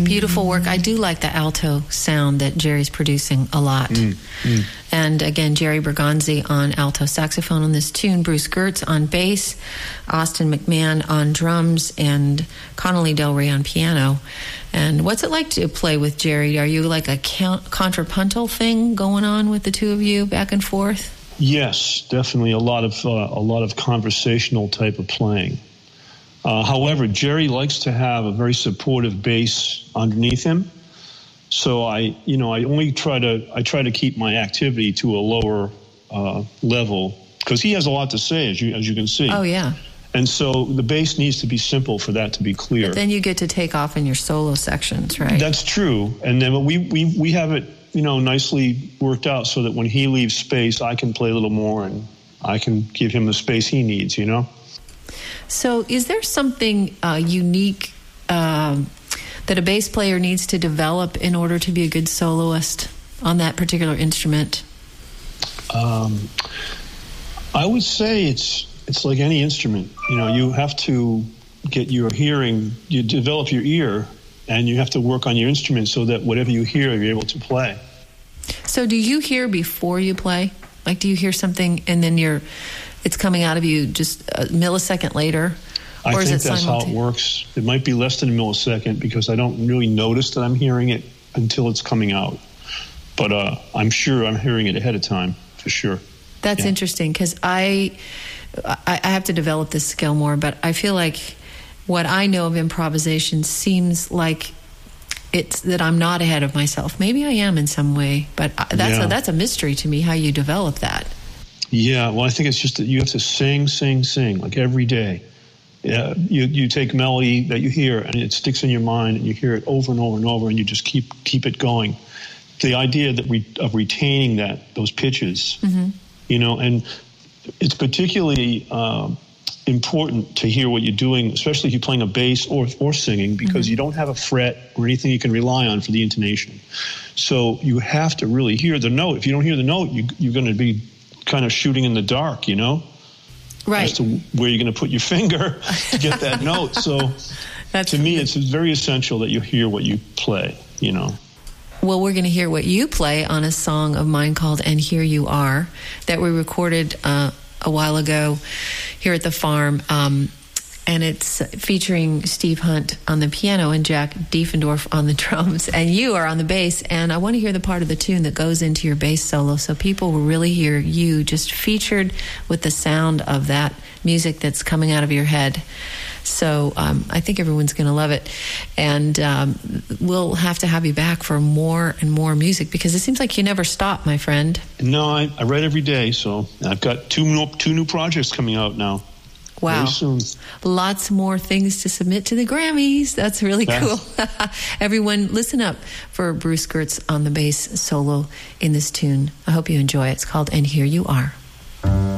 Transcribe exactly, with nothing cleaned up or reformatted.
beautiful work. I do like the alto sound that Jerry's producing a lot. Mm, mm. And again, Jerry Bergonzi on alto saxophone on this tune, Bruce Gertz on bass, Austin McMahon on drums, and Connolly Del Rey on piano. And what's it like to play with Jerry? Are you like a contrapuntal thing going on with the two of you back and forth? Yes, definitely a lot of uh, a lot of conversational type of playing. Uh, however, Jerry likes to have a very supportive bass underneath him, so I, you know, I only try to I try to keep my activity to a lower uh, level because he has a lot to say, as you as you can see. Oh yeah. And so the bass needs to be simple for that to be clear. But then you get to take off in your solo sections, right? That's true, and then we we we have it, you know, nicely worked out so that when he leaves space, I can play a little more and I can give him the space he needs, you know? So is there something uh, unique um, that a bass player needs to develop in order to be a good soloist on that particular instrument? Um, I would say it's it's like any instrument. You know, you have to get your hearing, you develop your ear, and you have to work on your instrument so that whatever you hear, you're able to play. So do you hear before you play? Like, do you hear something and then you're, it's coming out of you just a millisecond later? I or think is it that's how it works. It might be less than a millisecond because I don't really notice that I'm hearing it until it's coming out. But uh, I'm sure I'm hearing it ahead of time, for sure. That's yeah. interesting because I, I I have to develop this skill more, but I feel like what I know of improvisation seems like it's that I'm not ahead of myself. Maybe I am in some way, but that's yeah. a, that's a mystery to me how you develop that. Yeah, well, I think it's just that you have to sing, sing, sing, like every day. Yeah, you you take melody that you hear and it sticks in your mind and you hear it over and over and over and you just keep keep it going. The idea that we of retaining that those pitches, mm-hmm. you know, and it's particularly um, important to hear what you're doing, especially if you're playing a bass or or singing, because mm-hmm. you don't have a fret or anything you can rely on for the intonation. So you have to really hear the note. If you don't hear the note, you, you're going to be kind of shooting in the dark, you know, right? As to where you're going to put your finger to get that note. So That's to me, it's very essential that you hear what you play, you know. Well, we're going to hear what you play on a song of mine called And Here You Are that we recorded uh, a while ago here at the farm. Um, and it's featuring Steve Hunt on the piano and Jack Diefendorf on the drums. And you are on the bass. And I want to hear the part of the tune that goes into your bass solo so people will really hear you just featured with the sound of that music that's coming out of your head. So um, I think everyone's going to love it. And um, we'll have to have you back for more and more music because it seems like you never stop, my friend. No, I, I write every day. So I've got two new, two new projects coming out now. Wow. Very soon. Lots more things to submit to the Grammys. That's really yeah. cool. Everyone, listen up for Bruce Gertz on the bass solo in this tune. I hope you enjoy it. It's called And Here You Are.